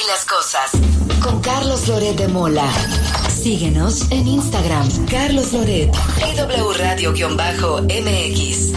las cosas. Con Carlos Loret de Mola. Síguenos en Instagram. Carlos Loret. W Radio-MX.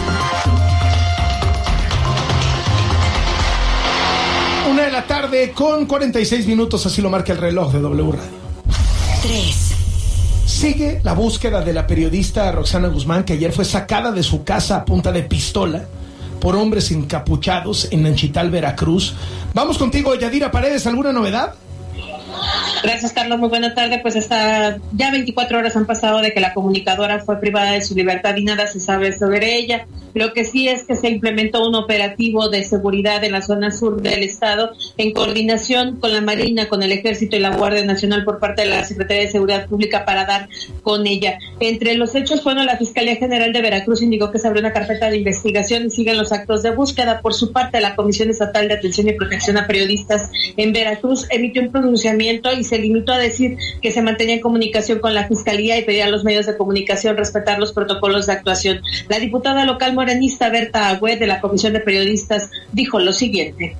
1:46 así lo marca el reloj de W Radio. 3. Sigue la búsqueda de la periodista Roxana Guzmán, que ayer fue sacada de su casa a punta de pistola por hombres encapuchados en Nanchital, Veracruz. Vamos contigo, Yadira Paredes, ¿alguna novedad? Gracias, Carlos. Muy buena tarde. Pues hasta ya 24 horas han pasado de que la comunicadora fue privada de su libertad y nada se sabe sobre ella. Lo que sí es que se implementó un operativo de seguridad en la zona sur del estado en coordinación con la Marina, con el Ejército y la Guardia Nacional por parte de la Secretaría de Seguridad Pública para dar con ella. Entre los hechos, bueno, la Fiscalía General de Veracruz indicó que se abrió una carpeta de investigación y siguen los actos de búsqueda. Por su parte, la Comisión Estatal de Atención y Protección a Periodistas en Veracruz emitió un pronunciamiento y se limitó a decir que se mantenía en comunicación con la Fiscalía y pedía a los medios de comunicación respetar los protocolos de actuación. La diputada local morenista Berta Agüed, de la Comisión de Periodistas, dijo lo siguiente.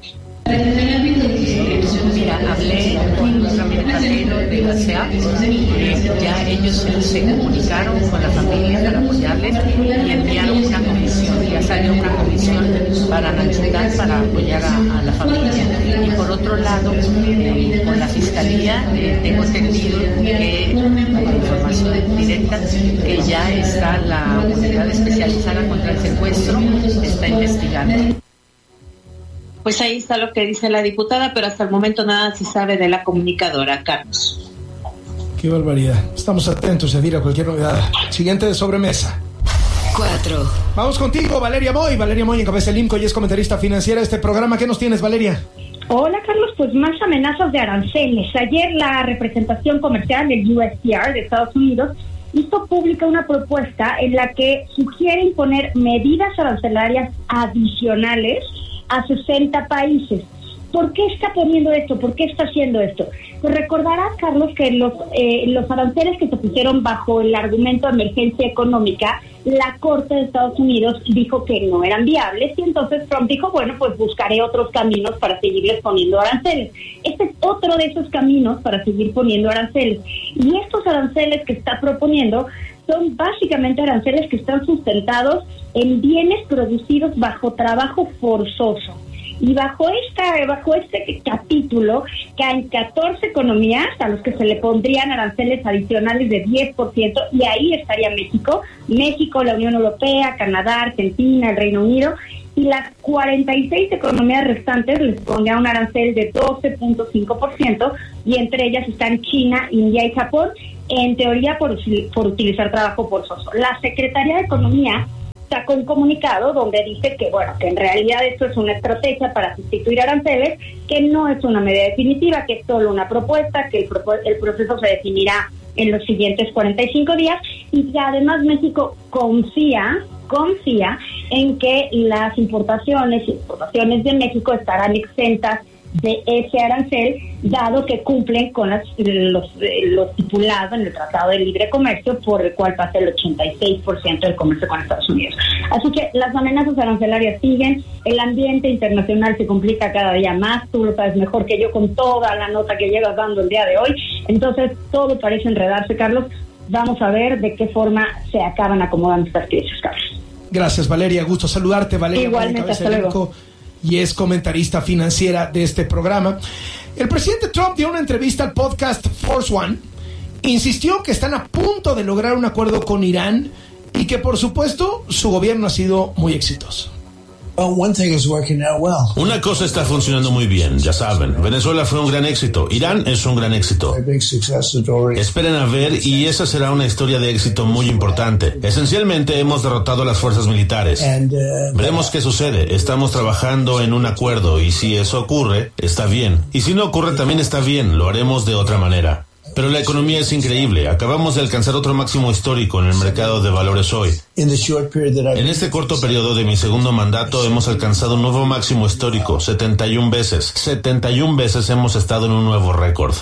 Mira, hablé con Ramírez Calero de la CEA, ya ellos se comunicaron con la familia para apoyarles y enviaron una comisión, ya salió una comisión para Nanchital para apoyar a la familia. Y por otro lado, con la Fiscalía tengo entendido que, la información directa, que ya está la unidad especializada contra el secuestro, está investigando. Pues ahí está lo que dice la diputada, pero hasta el momento nada se sabe de la comunicadora, Carlos. Qué barbaridad. Estamos atentos, Yadira, a cualquier novedad. Siguiente de sobremesa. 4. Vamos contigo, Valeria Moy. Valeria Moy encabeza el IMCO y es comentarista financiera de este programa. ¿Qué nos tienes, Valeria? Hola, Carlos. Pues más amenazas de aranceles. Ayer la representación comercial del USTR de Estados Unidos hizo pública una propuesta en la que sugiere imponer medidas arancelarias adicionales a 60 países. ¿Por qué está poniendo esto? ¿Por qué está haciendo esto? Pues recordarás, Carlos, que los aranceles que se pusieron bajo el argumento de emergencia económica, la Corte de Estados Unidos dijo que no eran viables y entonces Trump dijo, bueno, pues buscaré otros caminos para seguirles poniendo aranceles. Este es otro de esos caminos para seguir poniendo aranceles. Y estos aranceles que está proponiendo son básicamente aranceles que están sustentados en bienes producidos bajo trabajo forzoso. Y bajo este capítulo caen 14 economías a los que se le pondrían aranceles adicionales de 10%, y ahí estaría México, la Unión Europea, Canadá, Argentina, el Reino Unido, y las 46 economías restantes les pondría un arancel de 12.5%, y entre ellas están China, India y Japón, en teoría por utilizar trabajo forzoso. La Secretaría de Economía sacó un comunicado donde dice que, bueno, que en realidad esto es una estrategia para sustituir aranceles, que no es una medida definitiva, que es solo una propuesta, que el proceso se definirá en los siguientes 45 días, y que además México confía en que las importaciones y exportaciones de México estarán exentas de ese arancel, dado que cumplen con lo estipulado en el Tratado de Libre Comercio, por el cual pasa el 86% del comercio con Estados Unidos. Así que las amenazas arancelarias siguen, el ambiente internacional se complica cada día más, tú lo sabes mejor que yo con toda la nota que llevas dando el día de hoy, entonces todo parece enredarse, Carlos. Vamos a ver de qué forma se acaban acomodando estas piezas, Carlos. Gracias, Valeria, gusto saludarte. Valeria, igualmente, hasta luego. Y es comentarista financiera de este programa. El presidente Trump dio una entrevista al podcast Force One, insistió que están a punto de lograr un acuerdo con Irán y que, por supuesto, su gobierno ha sido muy exitoso. Una cosa está funcionando muy bien, ya saben. Venezuela fue un gran éxito. Irán es un gran éxito. Esperen a ver, y esa será una historia de éxito muy importante. Esencialmente hemos derrotado a las fuerzas militares. Veremos qué sucede. Estamos trabajando en un acuerdo, y si eso ocurre, está bien. Y si no ocurre, también está bien. Lo haremos de otra manera. Pero la economía es increíble. Acabamos de alcanzar otro máximo histórico en el mercado de valores hoy. En este corto periodo de mi segundo mandato hemos alcanzado un nuevo máximo histórico, 71 veces. 71 veces hemos estado en un nuevo récord.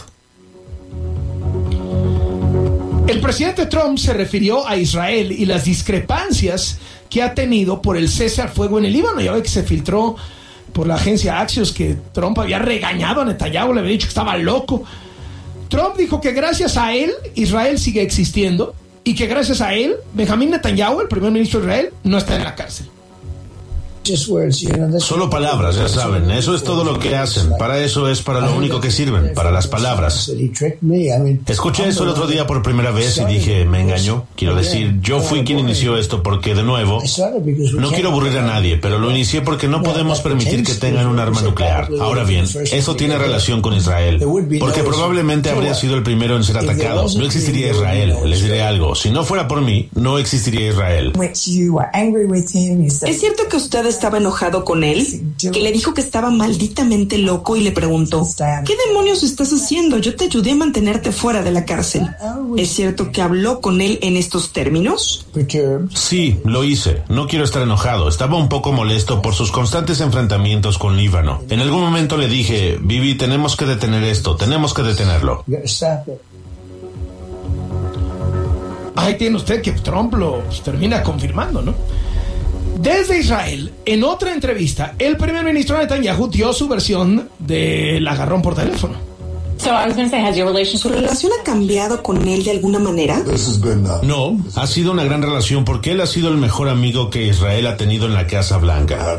El presidente Trump se refirió a Israel y las discrepancias que ha tenido por el cese al fuego en el Líbano. Ya ve que se filtró por la agencia Axios que Trump había regañado a Netanyahu, le había dicho que estaba loco. Trump dijo que gracias a él Israel sigue existiendo y que gracias a él Benjamín Netanyahu, el primer ministro de Israel, no está en la cárcel. Solo palabras, ya saben, eso es todo lo que hacen. Para eso es para lo único que sirven, para las palabras. Escuché eso el otro día por primera vez y dije, me engañó. Quiero decir, yo fui quien inició esto porque, de nuevo, no quiero aburrir a nadie, pero lo inicié porque no podemos permitir que tengan un arma nuclear. Ahora bien, eso tiene relación con Israel, porque probablemente habría sido el primero en ser atacado. No existiría Israel, les diré algo. Si no fuera por mí, no existiría Israel. ¿Es cierto que ustedes estaba enojado con él, que le dijo que estaba malditamente loco y le preguntó, ¿qué demonios estás haciendo? Yo te ayudé a mantenerte fuera de la cárcel. ¿Es cierto que habló con él en estos términos? Sí, lo hice. No quiero estar enojado. Estaba un poco molesto por sus constantes enfrentamientos con Líbano. En algún momento le dije, Bibi, tenemos que detener esto, tenemos que detenerlo. Ahí tiene usted que Trump lo termina confirmando, ¿no? Desde Israel, en otra entrevista, el primer ministro Netanyahu dio su versión del agarrón por teléfono. ¿Su relación ha cambiado con él de alguna manera? No, ha sido una gran relación porque él ha sido el mejor amigo que Israel ha tenido en la Casa Blanca.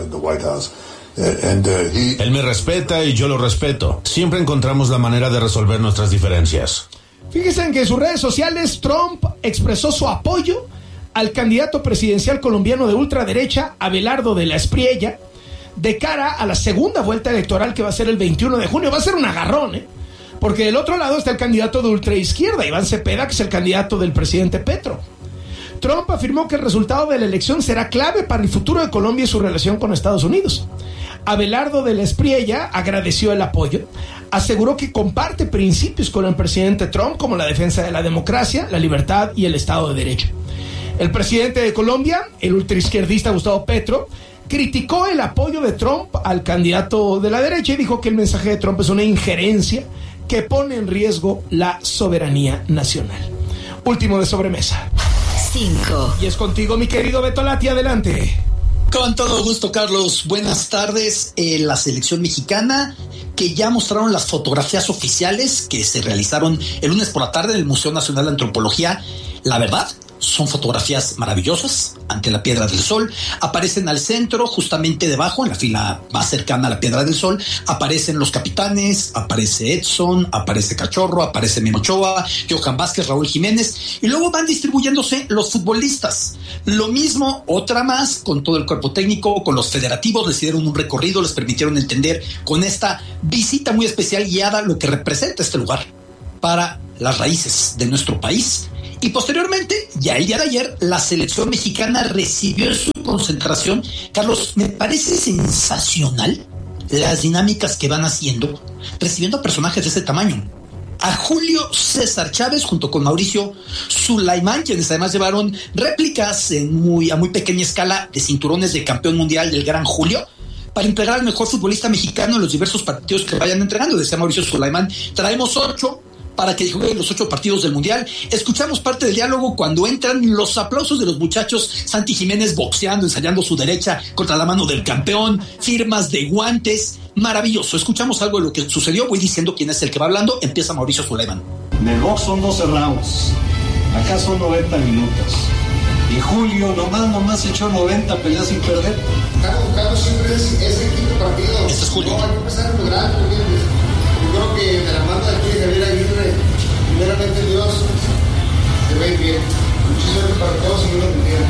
Él me respeta y yo lo respeto. Siempre encontramos la manera de resolver nuestras diferencias. Fíjense en que en sus redes sociales Trump expresó su apoyo al candidato presidencial colombiano de ultraderecha, Abelardo de la Espriella, de cara a la segunda vuelta electoral que va a ser el 21 de junio. Va a ser un agarrón, porque del otro lado está el candidato de ultraizquierda, Iván Cepeda, que es el candidato del presidente Petro. Trump afirmó que el resultado de la elección será clave para el futuro de Colombia y su relación con Estados Unidos. Abelardo de la Espriella agradeció el apoyo, aseguró que comparte principios con el presidente Trump, como la defensa de la democracia, la libertad y el Estado de Derecho. El presidente de Colombia, el ultraizquierdista Gustavo Petro, criticó el apoyo de Trump al candidato de la derecha y dijo que el mensaje de Trump es una injerencia que pone en riesgo la soberanía nacional. Último de sobremesa. 5. Y es contigo, mi querido Beto Lati, adelante. Con todo gusto, Carlos. Buenas tardes. La selección mexicana, que ya mostraron las fotografías oficiales que se realizaron el lunes por la tarde en el Museo Nacional de Antropología. La verdad, son fotografías maravillosas ante la Piedra del Sol. Aparecen al centro, justamente debajo, en la fila más cercana a la Piedra del Sol, aparecen los capitanes, aparece Edson, aparece Cachorro, aparece Memo Ochoa, Johan Vázquez, Raúl Jiménez, y luego van distribuyéndose los futbolistas. Lo mismo, otra más, con todo el cuerpo técnico, con los federativos. Les dieron un recorrido, les permitieron entender con esta visita muy especial guiada lo que representa este lugar para las raíces de nuestro país. Y posteriormente, ya el día de ayer, la selección mexicana recibió en su concentración. Carlos, me parece sensacional las dinámicas que van haciendo, recibiendo a personajes de ese tamaño. A Julio César Chávez junto con Mauricio Sulaimán, quienes además llevaron réplicas a muy pequeña escala de cinturones de campeón mundial del Gran Julio, para entregar al mejor futbolista mexicano en los diversos partidos que vayan entregando. Decía Mauricio Sulaimán, traemos 8 para que jueguen los 8 partidos del Mundial. Escuchamos parte del diálogo cuando entran los aplausos de los muchachos. Santi Jiménez boxeando, ensayando su derecha contra la mano del campeón, firmas de guantes, maravilloso. Escuchamos algo de lo que sucedió, voy diciendo quién es el que va hablando. Empieza Mauricio Sulaimán. En el box son 12 rounds, acá son 90 minutos. Y Julio nomás echó 90 peleas sin perder. Carlos siempre es el quinto partido. Este es Julio. No, hay que empezar muy grande. Yo creo que de la mano de aquí de Javier Aguirre, primeramente Dios, se ve bien. Muchísimas para todos y uno bien.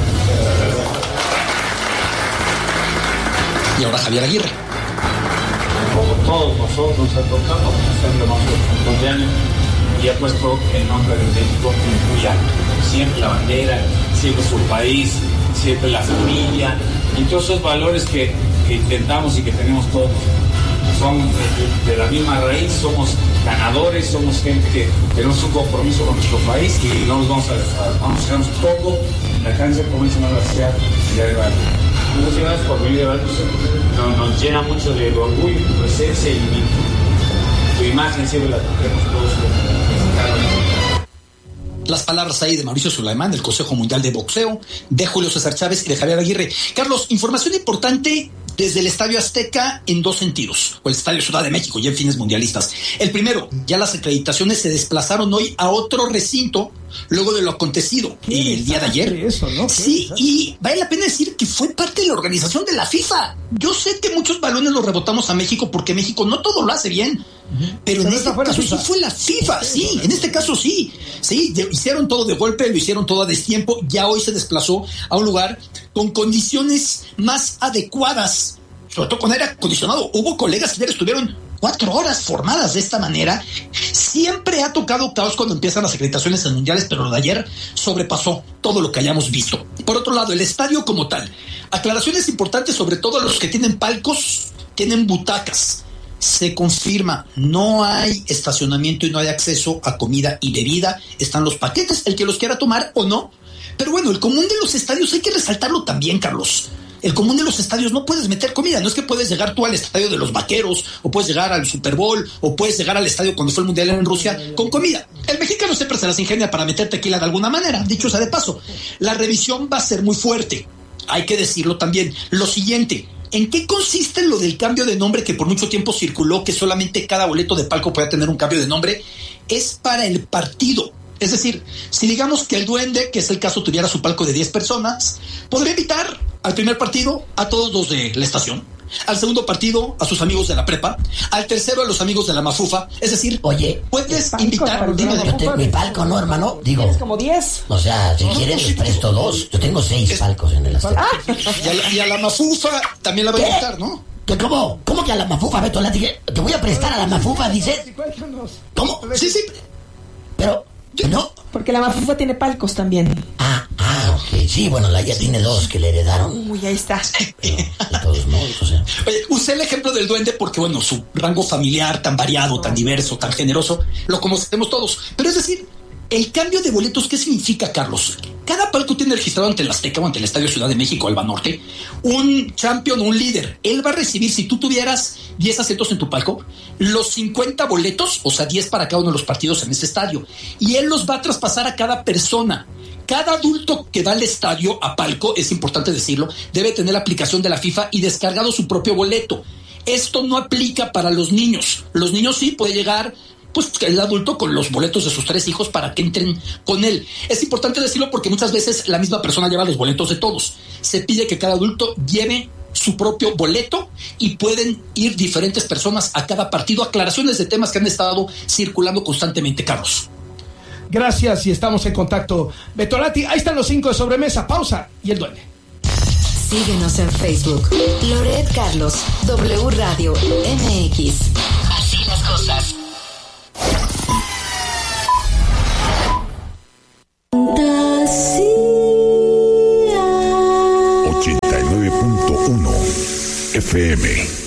Y ahora Javier Aguirre. Como todos nosotros ha tocado hacerle más un montón de años y ha puesto el nombre de México muy alto. Siempre la bandera, siempre su país, siempre la familia y todos esos valores que intentamos y que tenemos todos. Son de la misma raíz, somos ganadores, somos gente que tenemos un compromiso con nuestro país y no nos vamos a dejar. Vamos a hacernos todo en la cancha como dice García y de Valde. Muchas gracias por venir de Valde. Nos llena mucho de orgullo, tu presencia y tu imagen siempre la tenemos todos. Las palabras ahí de Mauricio Sulaimán, del Consejo Mundial de Boxeo, de Julio César Chávez y de Javier Aguirre. Carlos, información importante desde el Estadio Azteca en dos sentidos, o el Estadio Ciudad de México, ya en fines mundialistas. El primero, ya las acreditaciones se desplazaron hoy a otro recinto luego de lo acontecido el día de ayer. Eso, ¿no? Sí, y vale la pena decir que fue parte de la organización de la FIFA. Yo sé que muchos balones los rebotamos a México porque México no todo lo hace bien. Pero en este caso sí fue la FIFA, sí, en este caso sí, hicieron todo de golpe, lo hicieron todo a destiempo, ya hoy se desplazó a un lugar con condiciones más adecuadas, sobre todo con aire acondicionado. Hubo colegas que ayer estuvieron 4 horas formadas de esta manera. Siempre ha tocado caos cuando empiezan las acreditaciones en mundiales, pero lo de ayer sobrepasó todo lo que hayamos visto. Por otro lado, el estadio como tal, aclaraciones importantes sobre todo a los que tienen palcos, tienen butacas. Se confirma, no hay estacionamiento y no hay acceso a comida y bebida. Están los paquetes, el que los quiera tomar o no. Pero bueno, el común de los estadios hay que resaltarlo también, Carlos. El común de los estadios no puedes meter comida. No es que puedes llegar tú al estadio de los Vaqueros, o puedes llegar al Super Bowl, o puedes llegar al estadio cuando fue el Mundial en Rusia con comida. El mexicano siempre se las ingenia para meter tequila de alguna manera. Dicho sea de paso, la revisión va a ser muy fuerte. Hay que decirlo también. Lo siguiente, ¿en qué consiste lo del cambio de nombre que por mucho tiempo circuló, que solamente cada boleto de palco puede tener un cambio de nombre? Es para el partido. Es decir, si digamos que el Duende, que es el caso, tuviera su palco de 10 personas, podría invitar al primer partido a todos los de la estación, al segundo partido a sus amigos de la prepa, al tercero a los amigos de la Mafufa. Es decir, oye, puedes invitar. Mi palco, ¿no, hermano? Digo, tienes como 10. O sea, si quieres les presto 2. Yo tengo 6 palcos en el estadio. Y a la Mafufa también la va a invitar, ¿no? ¿Cómo? ¿Cómo que a la Mafufa, Beto? Te voy a prestar a la Mafufa, dices. ¿Cómo? Sí. Pero no. Porque la Mafufa tiene palcos también. Ok. Sí, bueno, la ya tiene 2 que le heredaron. Uy, ahí está. Pero, de todos modos, o sea. Oye, usé el ejemplo del Duende porque, bueno, su rango familiar tan variado, tan diverso, tan generoso, lo conocemos todos. Pero es decir, el cambio de boletos, ¿qué significa, Carlos? Cada palco tiene registrado ante el Azteca o ante el Estadio Ciudad de México, el Banorte, un champion, un líder. Él va a recibir, si tú tuvieras 10 asientos en tu palco, los 50 boletos, o sea, 10 para cada uno de los partidos en ese estadio. Y él los va a traspasar a cada persona. Cada adulto que va al estadio a palco, es importante decirlo, debe tener la aplicación de la FIFA y descargado su propio boleto. Esto no aplica para los niños. Los niños sí puede llegar, pues, el adulto con los boletos de sus 3 hijos para que entren con él. Es importante decirlo porque muchas veces la misma persona lleva los boletos de todos. Se pide que cada adulto lleve su propio boleto y pueden ir diferentes personas a cada partido. Aclaraciones de temas que han estado circulando constantemente, Carlos. Gracias y estamos en contacto. Betolati, ahí están los 5 de sobremesa. Pausa y el Duende. Síguenos en Facebook. Loret Carlos, W Radio MX. Así las cosas. Fantasía 89.1 FM.